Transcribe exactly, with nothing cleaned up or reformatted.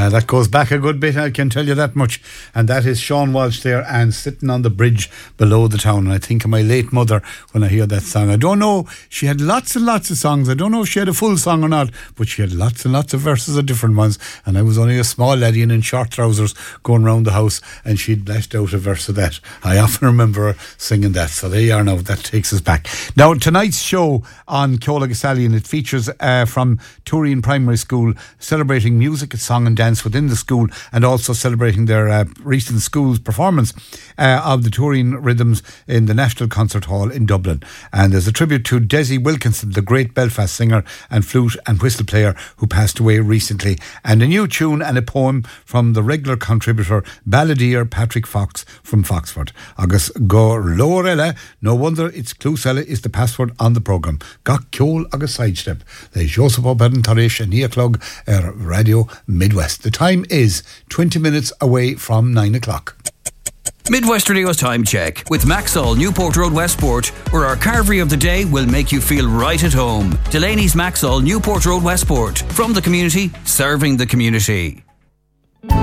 that goes back a good bit, I can tell you that much. And that is Sean Walsh there, and Sitting on the Bridge Below the Town. And I think of my late mother when I hear that song. I don't know, she had lots and lots of songs. I don't know if she had a full song or not, but she had lots and lots of verses of different ones. And I was only a small laddie and in short trousers going round the house, and she'd blasted out a verse of that. I often remember her singing that. So there you are now, that takes us back. Now, tonight's show on Ceola Stallion, it features uh, from Turin Primary School, celebrating music, song and dance within the school, and also celebrating their uh, recent school's performance uh, of the Turin Rhythms in the National Concert Hall in Dublin. And there's a tribute to Desi Wilkinson, the great Belfast singer and flute and whistle player who passed away recently, and a new tune and a poem from the regular contributor balladeer Patrick Fox from Foxford. Agus go Lorella, no wonder it's Clusella is the password on the programme. Gach Ceol agus Sidestep. There's Joseph O'Bedden Tarish and Nia Clug er Radio Midwest. The time is twenty minutes away from nine o'clock. Midwest Radio's time check with Maxall Newport Road Westport, where our carvery of the day will make you feel right at home. Delaney's Maxall Newport Road Westport, from the community, serving the community.